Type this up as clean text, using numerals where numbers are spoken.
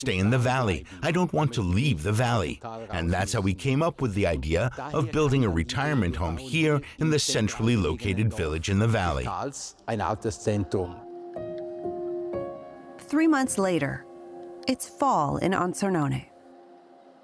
stay in the valley. I don't want to leave the valley. And that's how we came up with the idea of building a retirement home here in the centrally located village in the valley. 3 months later, it's fall in Anzornone.